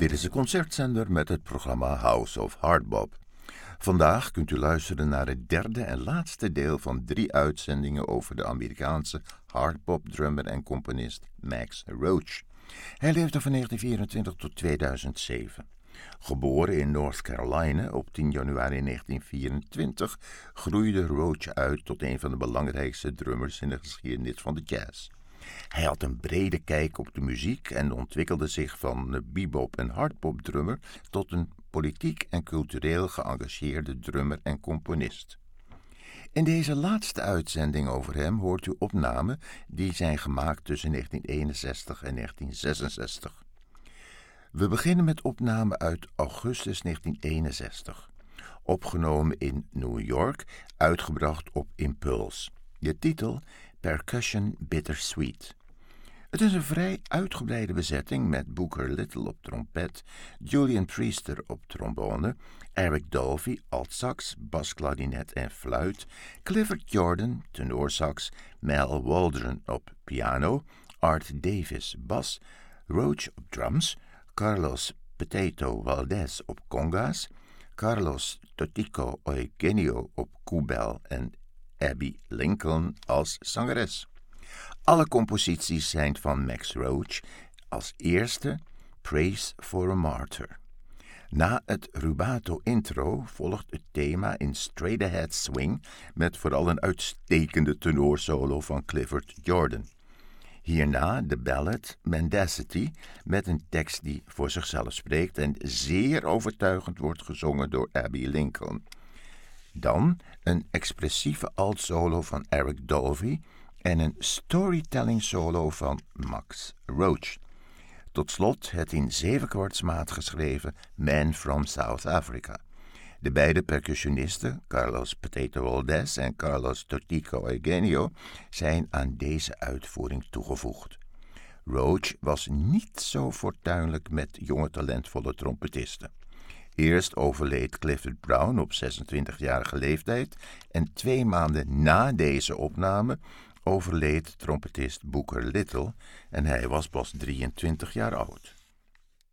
Dit is de concertzender met het programma House of Hardbop. Vandaag kunt u luisteren naar het derde en laatste deel van 3 uitzendingen over de Amerikaanse hardbop-drummer en componist Max Roach. Hij leefde van 1924 tot 2007. Geboren in North Carolina op 10 januari 1924 groeide Roach uit tot een van de belangrijkste drummers in de geschiedenis van de jazz. Hij had een brede kijk op de muziek en ontwikkelde zich van bebop- en hardbop-drummer tot een politiek en cultureel geëngageerde drummer en componist. In deze laatste uitzending over hem hoort u opnamen die zijn gemaakt tussen 1961 en 1966. We beginnen met opnamen uit augustus 1961. Opgenomen in New York, uitgebracht op Impulse. De titel Percussion Bittersweet. Het is een vrij uitgebreide bezetting met Booker Little op trompet, Julian Priester op trombone, Eric Dolphy altsax, basklarinet en fluit, Clifford Jordan tenorsax, Mel Waldron op piano, Art Davis bas, Roach op drums, Carlos Potato Valdez op conga's, Carlos Totico Eugenio op koebel en Abby Lincoln als zangeres. Alle composities zijn van Max Roach. Als eerste Praise for a Martyr. Na het rubato intro volgt het thema in straight ahead swing met vooral een uitstekende tenorsolo van Clifford Jordan. Hierna de ballad Mendacity met een tekst die voor zichzelf spreekt en zeer overtuigend wordt gezongen door Abby Lincoln. Dan een expressieve altsolo van Eric Dolphy en een storytelling solo van Max Roach. Tot slot het in 7/4 geschreven Man from South Africa. De beide percussionisten, Carlos Potato Valdez en Carlos Totico Eugenio, zijn aan deze uitvoering toegevoegd. Roach was niet zo fortuinlijk met jonge talentvolle trompetisten. Eerst overleed Clifford Brown op 26-jarige leeftijd en 2 maanden na deze opname overleed trompetist Booker Little en hij was pas 23 jaar oud.